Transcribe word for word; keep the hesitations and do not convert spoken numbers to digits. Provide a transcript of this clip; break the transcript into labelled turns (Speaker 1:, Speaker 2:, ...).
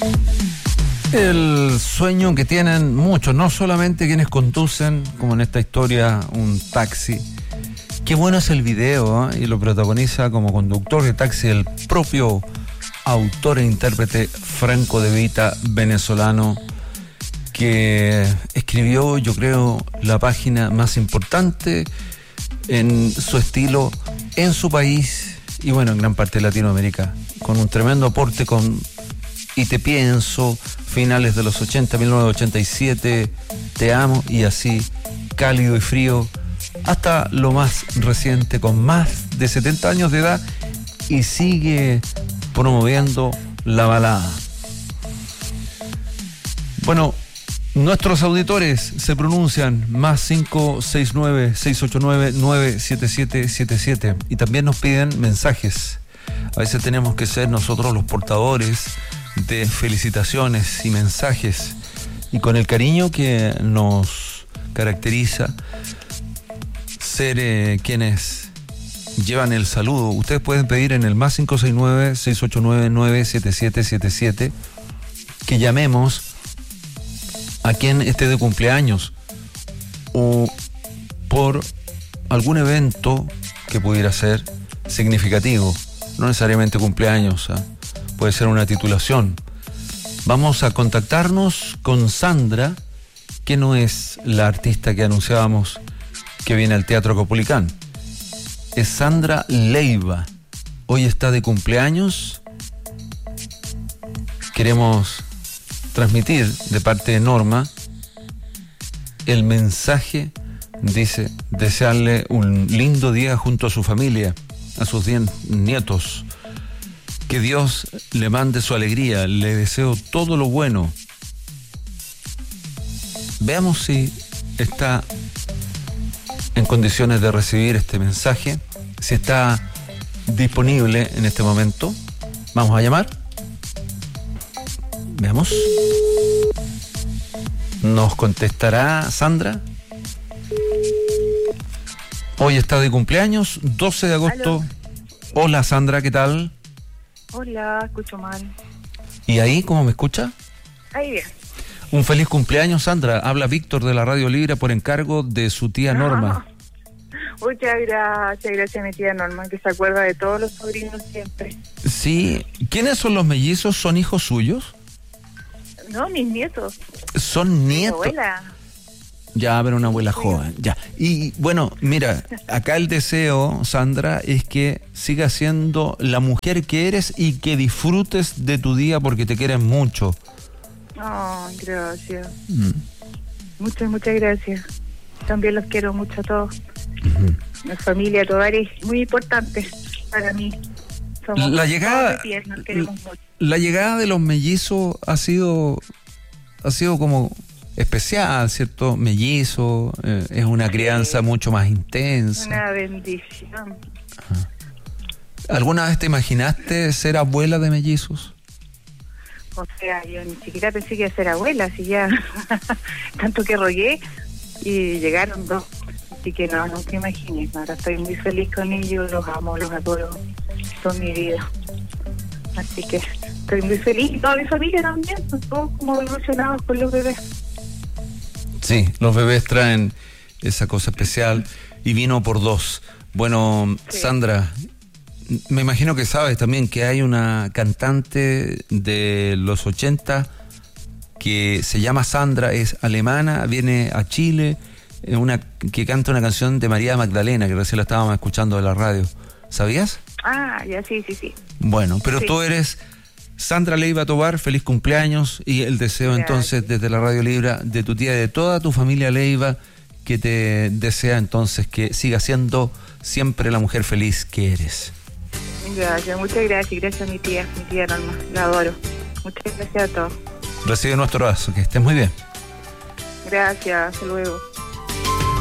Speaker 1: El sueño que tienen muchos, no solamente quienes conducen, como en esta historia, un taxi. Qué bueno es el video, ¿eh? Y lo protagoniza como conductor de taxi el propio autor e intérprete Franco De Vita, venezolano, que escribió, yo creo, la página más importante en su estilo, en su país y bueno, en gran parte de Latinoamérica, con un tremendo aporte con Y Te Pienso, finales de los ochenta, mil novecientos ochenta y siete, Te Amo, y así, Cálido y Frío, hasta lo más reciente, con más de setenta años de edad, y sigue promoviendo la balada. Bueno, nuestros auditores se pronuncian más cinco seis nueve, seis ocho nueve, nueve siete siete siete siete y también nos piden mensajes. A veces tenemos que ser nosotros los portadores de felicitaciones y mensajes, y con el cariño que nos caracteriza, ser eh, quienes llevan el saludo. Ustedes pueden pedir en el más cinco seis nueve, seis ocho nueve, nueve siete siete siete siete que llamemos a quien esté de cumpleaños o por algún evento que pudiera ser significativo, no necesariamente cumpleaños, ¿eh? Puede ser una titulación. Vamos a contactarnos con Sandra, que no es la artista que anunciábamos que viene al Teatro Caupolicán. Es Sandra Leiva. Hoy está de cumpleaños. Queremos transmitir de parte de Norma el mensaje, dice, desearle un lindo día junto a su familia, a sus diez nietos. Que Dios le mande su alegría, le deseo todo lo bueno. Veamos si está en condiciones de recibir este mensaje, si está disponible en este momento. Vamos a llamar. Veamos. ¿Nos contestará Sandra? Hoy está de cumpleaños, doce de agosto.
Speaker 2: ¿Aló?
Speaker 1: Hola Sandra, ¿qué tal?
Speaker 2: Hola, escucho mal.
Speaker 1: ¿Y ahí cómo me escucha?
Speaker 2: Ahí bien.
Speaker 1: Un feliz cumpleaños, Sandra. Habla Víctor de la Radio Libre por encargo de su tía Norma.
Speaker 2: No. Muchas gracias, gracias a mi tía Norma, que se acuerda de todos los sobrinos siempre.
Speaker 1: Sí. ¿Quiénes son los mellizos? ¿Son hijos suyos?
Speaker 2: No, mis nietos.
Speaker 1: ¿Son nietos?
Speaker 2: Mi abuela.
Speaker 1: Ya, pero una abuela joven, ya. Y bueno, mira, acá el deseo, Sandra, es que sigas siendo la mujer que eres y que disfrutes de tu día porque te quieren mucho.
Speaker 2: Oh, gracias.
Speaker 1: Mm.
Speaker 2: Muchas, muchas gracias. También los quiero mucho a todos.
Speaker 1: Uh-huh.
Speaker 2: La familia, tu área es muy importante para mí. Somos
Speaker 1: La llegada,
Speaker 2: todos de pies, nos queremos mucho.
Speaker 1: La llegada de los mellizos ha sido, ha sido como especial, ¿cierto? Mellizo, eh, es una crianza sí. mucho más intensa.
Speaker 2: Una bendición.
Speaker 1: Ajá. ¿Alguna vez te imaginaste ser abuela de mellizos?
Speaker 2: O sea, yo ni siquiera pensé que iba a ser abuela, así ya tanto que rogué y llegaron dos. Así que no, no te imagines. Ahora estoy muy feliz con ellos, los amo, los adoro, son mi vida. Así que estoy muy feliz. Y toda mi familia también, son todos como evolucionados con los bebés.
Speaker 1: Sí, los bebés traen esa cosa especial y vino por dos. Bueno, sí. Sandra, me imagino que sabes también que hay una cantante de los ochenta que se llama Sandra, es alemana, viene a Chile, una que canta una canción de María Magdalena, que recién la estábamos escuchando de la radio. ¿Sabías?
Speaker 2: Ah, ya, sí, sí, sí.
Speaker 1: Bueno, pero
Speaker 2: sí.
Speaker 1: tú eres Sandra Leiva Tobar, feliz cumpleaños, y el deseo Gracias. Entonces desde la Radio Libre de tu tía y de toda tu familia Leiva, que te desea entonces que sigas siendo siempre la mujer feliz que eres.
Speaker 2: Gracias, muchas gracias, gracias a mi tía, mi tía Norma, la adoro. Muchas gracias a todos.
Speaker 1: Recibe nuestro abrazo, que estés muy bien.
Speaker 2: Gracias, hasta luego.